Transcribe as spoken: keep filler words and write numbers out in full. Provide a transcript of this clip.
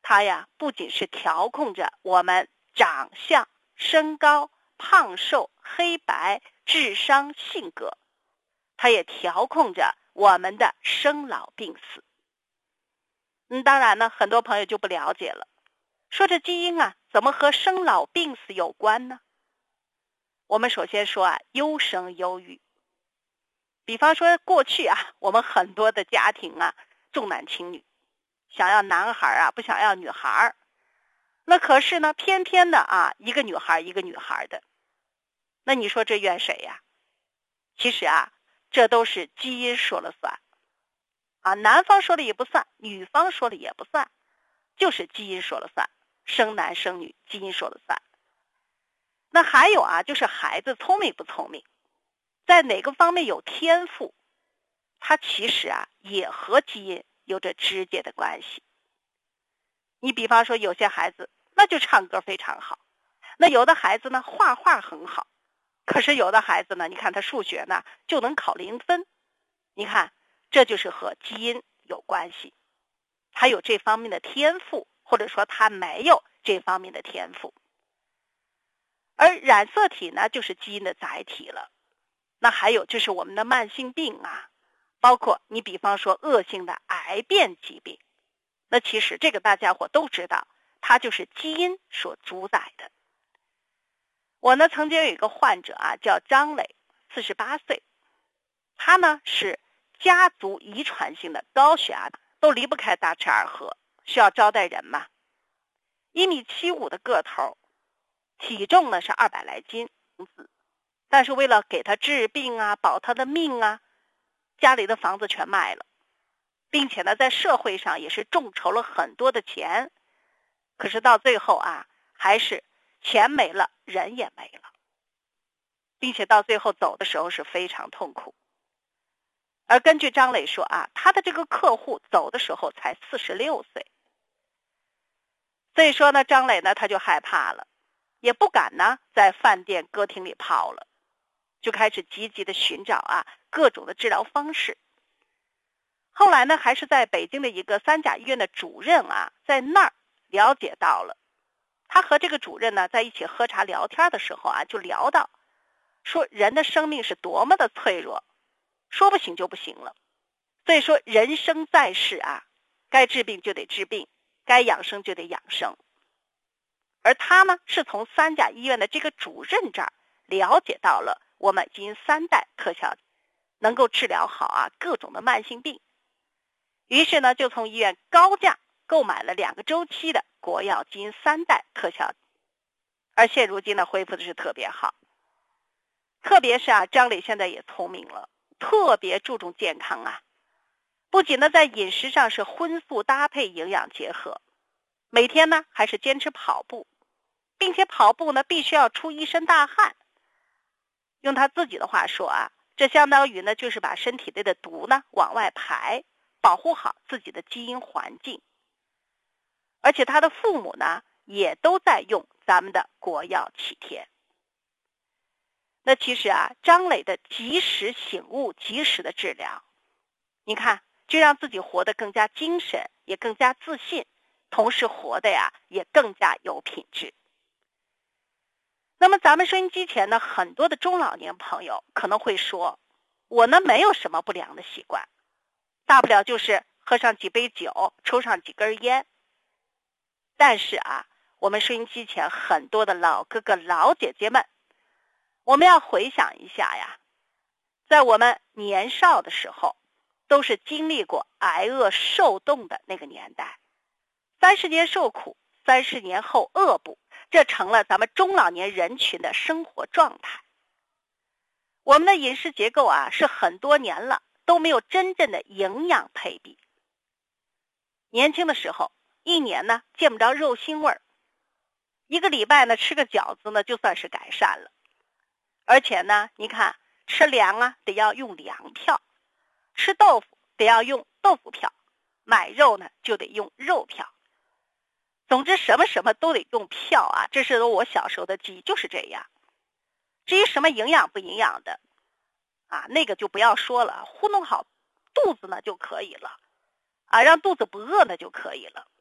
它呀不仅是调控着我们长相、身高、胖瘦、黑白、智商、性格，它也调控着我们的生老病死。嗯，当然呢，很多朋友就不了解了，说这基因啊，怎么和生老病死有关呢？我们首先说啊，优生优育。比方说过去啊，我们很多的家庭啊，重男轻女，想要男孩啊，不想要女孩。那可是呢，偏偏的啊，一个女孩一个女孩的。那你说这怨谁呀？其实啊，这都是基因说了算啊，男方说了也不算，女方说了也不算，就是基因说了算，生男生女，基因说了算。那还有啊，就是孩子聪明不聪明，在哪个方面有天赋，它其实啊也和基因有着直接的关系。你比方说有些孩子那就唱歌非常好，那有的孩子呢画画很好，可是有的孩子呢，你看他数学呢就能考零分，你看这就是和基因有关系，他有这方面的天赋，或者说他没有这方面的天赋。而染色体呢就是基因的载体了。那还有就是我们的慢性病啊，包括你比方说恶性的癌变疾病，那其实这个大家伙都知道，它就是基因所主宰的。我呢曾经有一个患者啊，叫张磊，四十八岁，他呢是家族遗传性的高血压，都离不开大吃二喝，需要招待人嘛。一米七五的个头，体重呢是二百来斤，但是为了给他治病啊，保他的命啊，家里的房子全卖了，并且呢在社会上也是众筹了很多的钱，可是到最后啊，还是钱没了，人也没了，并且到最后走的时候是非常痛苦。而根据张磊说啊，他的这个客户走的时候才四十六岁，所以说呢，张磊呢他就害怕了，也不敢呢在饭店歌厅里泡了，就开始积极的寻找啊各种的治疗方式。后来呢，还是在北京的一个三甲医院的主任啊，在那儿了解到了。他和这个主任呢在一起喝茶聊天的时候啊，就聊到说人的生命是多么的脆弱，说不行就不行了。所以说人生在世啊，该治病就得治病，该养生就得养生。而他呢是从三甲医院的这个主任这儿了解到了我们基因三代特效能够治疗好啊各种的慢性病，于是呢就从医院高价购买了两个周期的国药基因三代特效，而现如今呢恢复的是特别好。特别是啊张磊现在也聪明了，特别注重健康啊，不仅呢在饮食上是荤素搭配，营养结合，每天呢还是坚持跑步，并且跑步呢必须要出一身大汗。用他自己的话说啊，这相当于呢就是把身体内的毒呢往外排，保护好自己的基因环境。而且他的父母呢也都在用咱们的国药启天。那其实啊张磊的及时醒悟，及时的治疗，你看就让自己活得更加精神，也更加自信，同时活得呀也更加有品质。那么咱们收音机前呢很多的中老年朋友可能会说，我呢没有什么不良的习惯，大不了就是喝上几杯酒，抽上几根烟。但是啊我们收音机前很多的老哥哥老姐姐们，我们要回想一下呀，在我们年少的时候都是经历过挨饿受冻的那个年代，三十年受苦，三十年后饿补，这成了咱们中老年人群的生活状态。我们的饮食结构啊是很多年了都没有真正的营养配比。年轻的时候一年呢见不着肉腥味儿，一个礼拜呢吃个饺子呢就算是改善了。而且呢你看吃粮啊得要用粮票，吃豆腐得要用豆腐票，买肉呢就得用肉票。总之什么什么都得用票啊，这是我小时候的记忆，就是这样。至于什么营养不营养的啊，那个就不要说了，糊弄好肚子呢就可以了啊，让肚子不饿呢就可以了。